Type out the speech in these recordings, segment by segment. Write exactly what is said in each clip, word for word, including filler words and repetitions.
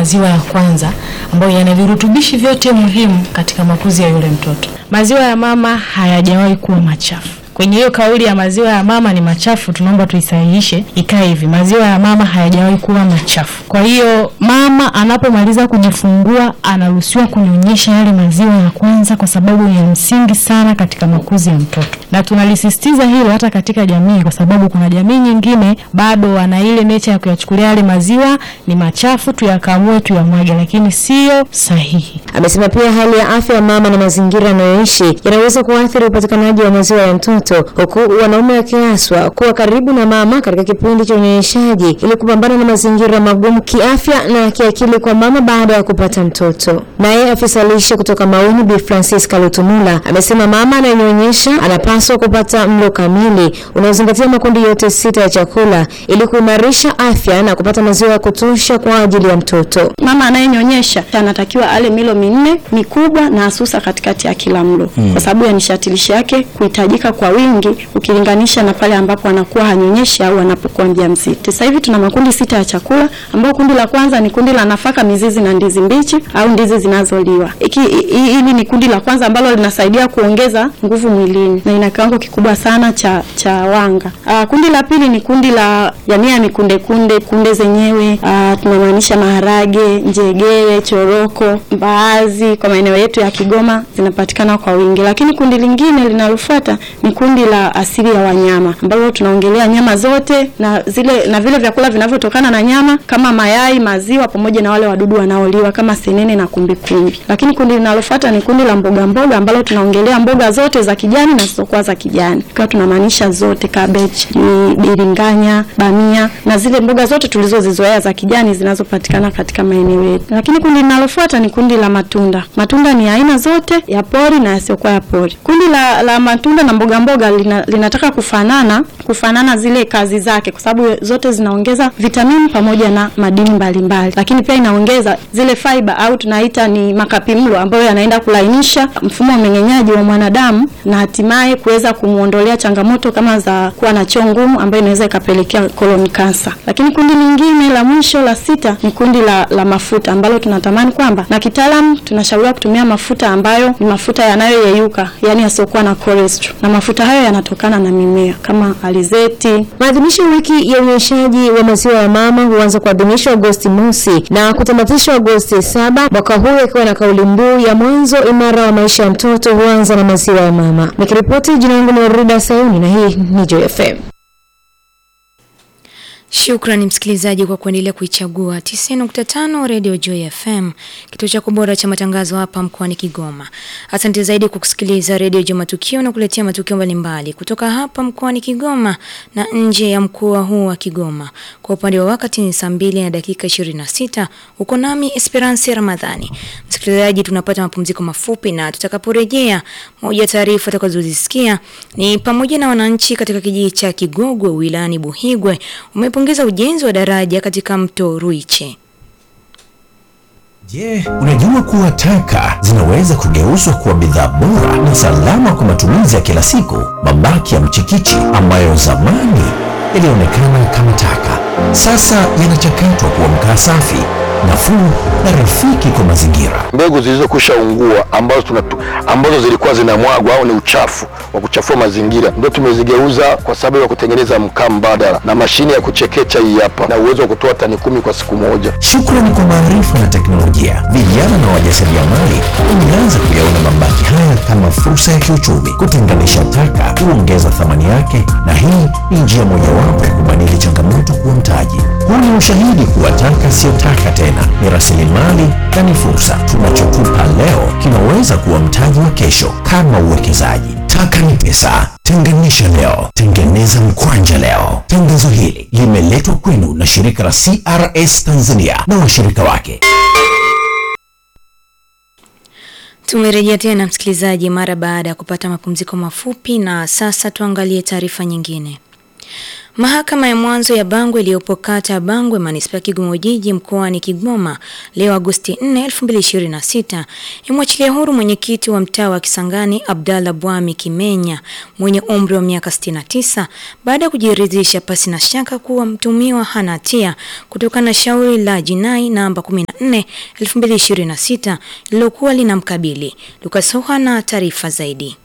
maziwa ya kwanza ambayo yana virutubishi vyote muhimu katika makuzi ya yule mtoto. Maziwa ya mama hayajawahi kuwa machafu. Kwenye hiyo kauli ya maziwa ya mama ni machafu, tunaomba tuisahihishe ikae hivi: maziwa ya mama hayajawahi kuwa machafu. Kwa hiyo mama anapomaliza kujifungua anaruhusiwa kunyonyesha yale maziwa ya kwanza kwa sababu ni msingi sana katika makuzi ya mtoto. Na tunalisisitiza hilo hata katika jamii kwa sababu kuna jamii nyingine bado wana ile nature ya kuyachukulia yale maziwa ni machafu, tuyakamue tuyamwage, lakini sio sahihi. Amesema pia hali ya afya ya mama na mazingira anayoishi yanaweza kuathiri upatikanaji wa maziwa ya mtoto, huku wanaume wakiaswa kuwa karibu na mama katika kipindi cha unyonyeshaji ili kupambana na mazingira magumu kiafya na kiakili kwa mama baada ya kupata mtoto. Naye afisa lishe kutoka Maweni Bi Francisca Lutumula amesema mama anayonyonyesha anapaswa kupata mlo kamili unaozingatia makundi yote sita ya chakula ili kuimarisha afya na kupata maziwa ya kutosha kwa ajili ya mtoto. Mama anayenyonyesha anatakiwa ale milo minne mikubwa na asusa katikati ya kila mlo hmm. kwa sababu ya nishati lishe yake kuhitajika kwa wingi ukilinganisha na pale ambapo anakuwa hanyonyeshi au anapokuwa mjamzito. Sasa hivi tuna makundi sita ya chakula ambao kundi la kwanza ni kundi la nafaka, mizizi na ndizi mbichi au ndizi zinazoliwa. Hiki hili ni kundi la kwanza ambalo linasaidia kuongeza nguvu mwilini na ina kiwango kikubwa sana cha cha wanga. Uh, kundi la pili ni kundi la jamii ya mikunde kunde, kunde zenyewe uh, tunamaanisha maharage, njegere, choroko, mbaazi kwa maeneo yetu ya Kigoma zinapatikana kwa wingi. Lakini kundi lingine linalofuata ni kundi la asili ya wanyama ambao tunaongelea nyama zote na zile na vile vyakula vinavyotokana na nyama kama mayai, maziwa pamoja na wale wadudu wanaoliwa kama senene na kumbikumbi. Lakini kundi linalofuata ni kundi la mboga mboga ambalo tunaongelea mboga zote za kijani na zisizokuwa za kijani. Kwa tunamaanisha zote, cabbage, biringanya, bamia na zile mboga zote tulizozizoea za kijani zinazopatikana katika maeneo yetu. Lakini kundi linalofuata ni kundi la matunda. Matunda ni aina zote ya pori na yasiyokuwa ya pori. Kundi la, la matunda na mboga mboga lina, linataka kufanana kufanana zile kazi zake kwa sababu zote zinaongeza vitamini pamoja na madini mbalimbali. Lakini pia inaongeza zile fiber au tunaita ni makapimlo ambayo yanaenda kulainisha mfumo wa mmeng'enyaji wa mwanadamu na hatimaye kuweza kumuondolea changamoto kama za kuwa na choo ngumu ambayo inaweza ikapelekea colon cancer. Lakini kundi lingine la mwisho la sita ni kundi la, la mafuta ambalo tunatamani kwamba na kitaalamu tunashauriwa kutumia mafuta ambayo ni mafuta yanayoyeyuka, yani yasiokuwa na cholesterol. Na mafuta hayo yanatokana na mimea kama alizeti. Maadhimisho ya wiki ya unyonyeshaji wa maziwa ya mama huanza kuadhimishwa Agosti mosi na kutamatishwa Agosti saba mwaka huu ikiwa na kauli mbiu ya mwanzo imara wa maisha ya mtoto huanza na maziwa ya mama. Nikiripoti, jina langu ni Rida Sayuni na hii ni Joy F M. Shukrani msikilizaji kwa kuendelea kuichagua tisini nukta tano Radio Joy F M, kituo cha bora cha matangazo hapa mkoani Kigoma. Asante zaidi kwa kusikiliza Radio Joy Matukio na kuletea matukio mbalimbali kutoka hapa mkoani Kigoma na nje ya mkoa huu wa Kigoma. Kwa upande wa wakati ni saa mbili na dakika ishirini na sita. Uko nami Esperance Ramadhani. Msikilizaji, tunapata mapumziko mafupi na tutakaporejea, moja ya taarifa tutakazozisikia ni pamoja na wananchi katika kijiji cha Kigogwe wilayani Buhigwe umepongeza ujenzi wa daraja katika mto Ruiche. Je, unajua kuwa taka zinaweza kugeuzwa kuwa bidhaa bora na salama kwa matumizi ya kila siku? Mabaki ya mchikichi ambayo zamani yalionekana kama taka sasa yanachakatwa kuwa mkaa safi, nafuu na rafiki kwa mazingira. Mbegu zilizokusha ungua ambazo tunatu, ambazo zilikuwa zinamwagwa au ni uchafu wa kuchafua mazingira ndio tumezigeuza kwa sababu ya kutengeneza mkaa mbadala na mashine ya kuchekecha hii hapa na uwezo wa kutoa tani kumi kwa siku moja. Shukrani kwa maarifa na teknolojia, vijana na wajasiriamali wameanza kuyaona mabaki haya kama fursa ya kiuchumi. Kutenganisha taka huongeza thamani yake, na hii ni njia mojawapo ya kubadili changamoto kuwa mtaji. Huu ni ushahidi kuwa taka sio taka tena, ni rasilimali na ni fursa. Tunachotupa leo kinaweza kuwa mtaji wa kesho kama uwekezaji. Taka ni pesa. Tenganisha leo, tengeneza mkwanja leo. Tangazo hili limeletwa kwenu na shirika la C R S Tanzania na washirika wake. Tumerejea tena msikilizaji mara baada ya kupata mapumziko mafupi, na sasa tuangalie taarifa nyingine. Mahakama ya mwanzo ya Bangwe iliyopo kata ya Bangwe manispaa Kigoma Ujiji mkoani Kigoma leo Agosti nne elfu mbili ishirini na sita imwachilia huru mwenyekiti wa mtaa wa Kisangani Abdalla Bwami Kimenya mwenye umri wa miaka sitini na tisa baada ya kujiridhisha pasi na shaka kuwa mtumiwa hana hatia kutokana na shauri la jinai namba kumi na nne elfu mbili ishirini na sita lilokuwa linamkabili. Lucas Hoha na taarifa zaidi.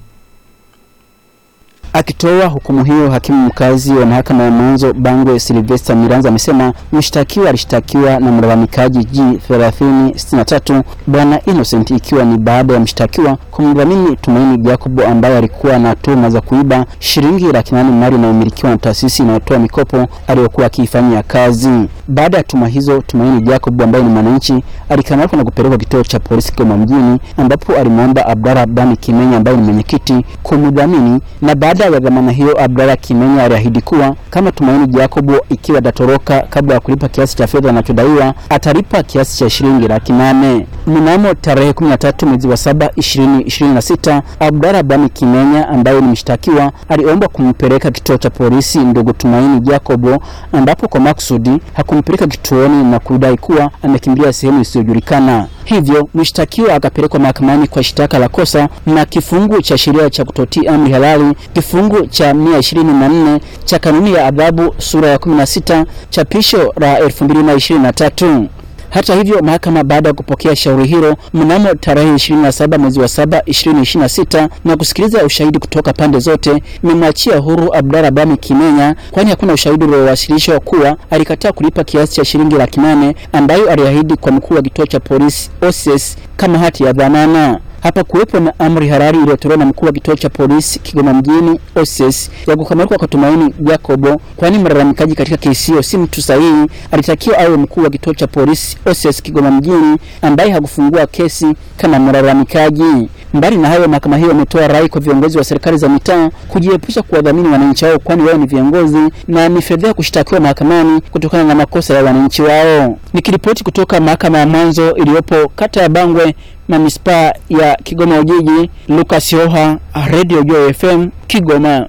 Akitoa hukumu hiyo, hakimu mkazi wa mahakama ya mwanzo Bangwe Sylvester Miranza amesema mshtakiwa alishtakiwa na mlalamikaji G thelathini sitini na tatu Bwana Innocent, ikiwa ni baada ya mshtakiwa kumdhamini Tumaini Jacob ambaye alikuwa na tuhuma za kuiba shilingi laki nane mali inayomilikiwa na taasisi inayotoa mikopo aliyokuwa akifanyia kazi. Baada ya tuhuma hizo, Tumaini Jacob ambaye ni mwananchi alikamatwa na kupelekwa kituo cha polisi Kigoma mjini, ambapo alimwomba Abdalla Bwami Kimenya ambaye ni mwenyekiti kumdhamini, na baada ya dhamana hiyo Abdalla Kimenya aliahidi kuwa kama Tumaini Jacob ikiwa datoroka kabla ya kulipa kiasi cha fedha anachodaiwa atalipa kiasi cha shilingi laki nane. Mnamo tarehe kumi na tatu mwezi wa saba ishirini ishirini na sita Abdalla Bwami Kimenya ambaye ni mshtakiwa aliomba kumpeleka kituo cha polisi ndugu Tumaini Jacob, ambapo kwa maksudi hakumpeleka kituoni na kudai kuwa amekimbia sehemu isiyojulikana. Hivyo mshtakiwa akapelekwa mahakamani kwa shtaka la kosa na kifungu cha sheria cha kutotii amri halali, kifungu cha mia ishirini na nne cha kanuni ya adhabu sura ya kumi na sita chapisho la elfu mbili ishirini na tatu. Hata hivyo, mahakama baada ya kupokea shauri hilo mnamo tarehe ishirini na saba mwezi wa saba ishirini ishirini na sita na kusikiliza ushahidi kutoka pande zote, imemwachia huru Abdalla Bwami Kimenya, kwani hakuna ushahidi uliowasilishwa kuwa alikataa kulipa kiasi cha shilingi laki nane ambayo aliahidi kwa mkuu wa kituo cha polisi O C S kama hati ya dhamana. Hapa kuwepo na amri harari iliyotolewa na mkuu wa kituo cha polisi Kigoma mjini O C S ya kukamatwa kwa Tumaini Jacob, kwani mlalamikaji katika kesi hiyo si mtu sahihi. Alitakiwa awe mkuu wa kituo cha polisi O C S Kigoma mjini ambaye hakufungua kesi kama mlalamikaji. Mbali na hayo, mahakama hiyo imetoa rai kwa viongozi wa serikali za mitaa kujiepusha kuwadhamini wananchi wao, kwani wao ni viongozi na ni fedha kushtakiwa mahakamani kutokana na makosa ya wananchi wao. Nikiripoti kutoka mahakama ya mwanzo iliyopo kata ya Bangwe manispaa ya Kigoma Ujiji, Lucas Hoha, Radio Joy F M, Kigoma.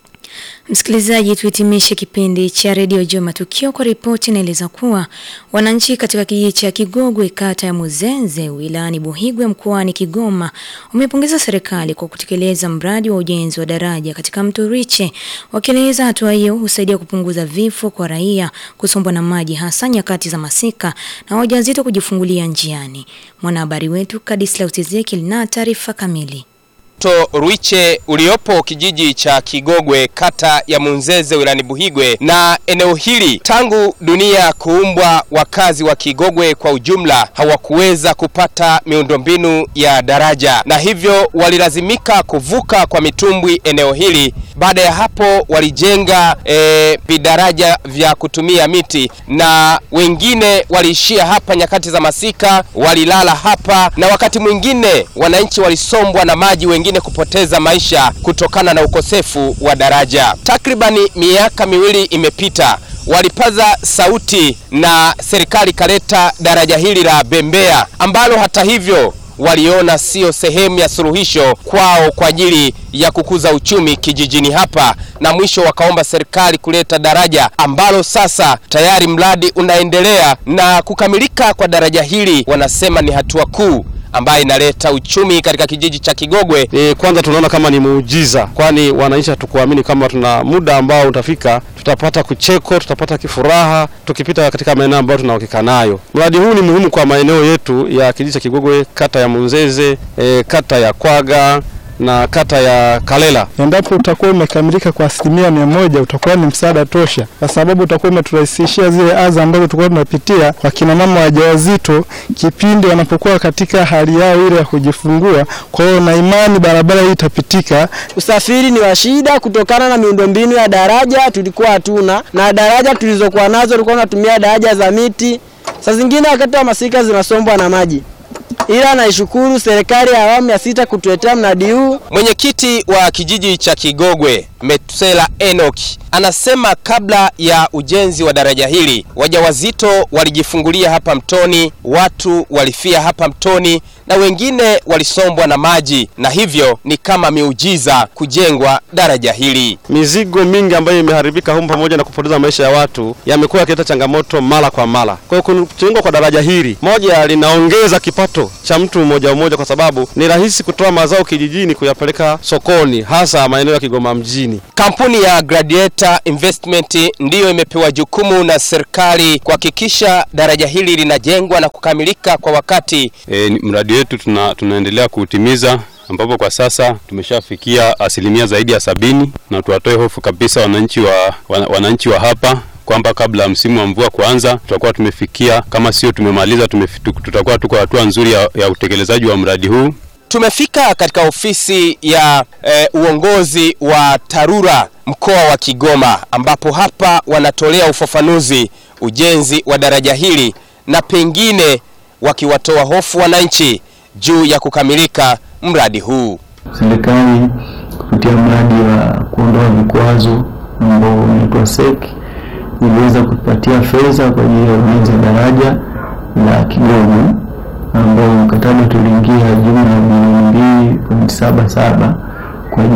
Msikilizaji, tuhitimishe kipindi cha Radio Joy Matukio kwa ripoti inaeleza kuwa wananchi katika kijiji cha Kigogwe kata ya Muzenze wilayani Buhigwe mkoani Kigoma wamepongeza serikali kwa kutekeleza mradi wa ujenzi wa daraja katika mto Riche, wakieleza hatua hiyo husaidia kupunguza vifo kwa raia kusombwa na maji hasa nyakati za masika na wajawazito kujifungulia njiani. Mwanahabari wetu Kadislaus Ezekiel na taarifa kamili. Mto Riche uliopo kijiji cha Kigogwe kata ya Munzeze wilayani Buhigwe, na eneo hili tangu dunia kuumbwa wakazi wa Kigogwe kwa ujumla hawakuweza kupata miundombinu ya daraja, na hivyo walilazimika kuvuka kwa mitumbwi eneo hili. Baada ya hapo walijenga e, vidaraja vya kutumia miti, na wengine waliishia hapa nyakati za masika, walilala hapa, na wakati mwingine wananchi walisombwa na maji, wengine kupoteza maisha kutokana na ukosefu wa daraja. Takribani miaka miwili imepita, walipaza sauti na serikali kaleta daraja hili la Bembea, ambalo hata hivyo waliona sio sehemu ya suluhisho kwao kwa ajili ya kukuza uchumi kijijini hapa, na mwisho wakaomba serikali kuleta daraja ambalo sasa tayari mradi unaendelea, na kukamilika kwa daraja hili wanasema ni hatua kuu ambaye inaleta uchumi katika kijiji cha Kigogwe. E, kwanza tunaona kama ni muujiza, kwani wananchi hatukuamini kama tuna muda ambao utafika tutapata kucheko, tutapata kifuraha tukipita katika maeneo ambayo tunahakika nayo. Mradi huu ni muhimu kwa maeneo yetu ya kijiji cha Kigogwe, kata ya Munzeze, e, kata ya Kwaga na kata ya Kalela. Endapo utakuwa umekamilika kwa asilimia mia moja utakuwa ni msaada tosha, kwa sababu utakuwa umeturahisishia zile adha ambazo tulikuwa tunapitia wakina mama wajawazito kipindi wanapokuwa katika hali yao ile ya kujifungua. Kwa hiyo na imani barabara hii itapitika. Usafiri ni wa shida kutokana na miundombinu ya daraja tulikuwa hatuna, na daraja tulizokuwa nazo tulikuwa tunatumia daraja za miti. Saa zingine wakati wa masika zinasombwa na maji. Ila naishukuru serikali ya awamu ya sita kutuletea mradi huu. Mwenyekiti wa kijiji cha Kigogwe Metusela Enoch anasema kabla ya ujenzi wa daraja hili wajawazito walijifungulia hapa mtoni, watu walifia hapa mtoni na wengine walisombwa na maji, na hivyo ni kama miujiza kujengwa daraja hili. Mizigo mingi ambayo imeharibika humu pamoja na kupoteza maisha ya watu yamekuwa yakileta changamoto mara kwa mara. Kwa hiyo kujengwa kwa daraja hili moja linaongeza kipato cha mtu mmoja mmoja, kwa sababu ni rahisi kutoa mazao kijijini kuyapeleka sokoni, hasa maeneo ya Kigoma mjini. Kampuni ya Gladiator Investment ndiyo imepewa jukumu na serikali kuhakikisha daraja hili linajengwa na kukamilika kwa wakati. E, mradi wetu tuna, tunaendelea kuutimiza, ambapo kwa sasa tumeshafikia asilimia zaidi ya sabini, na tuwatoe hofu kabisa wananchi wa wananchi wa hapa kwamba kabla msimu wa mvua kuanza tutakuwa tumefikia, kama sio tumemaliza, tutakuwa tuko hatua nzuri ya, ya utekelezaji wa mradi huu. Tumefika katika ofisi ya e, uongozi wa TARURA mkoa wa Kigoma, ambapo hapa wanatolea ufafanuzi ujenzi wa daraja hili na pengine wakiwatoa hofu wananchi juu ya kukamilika mradi huu. Serikali kupitia mradi wa kuondoa vikwazo ambao unaitwa S E C iliweza kupatia fedha kwa ajili ya ujenzi wa daraja la Kigoma, ambao mkataba tuliingia jumla ya bilioni mbili nukta saba saba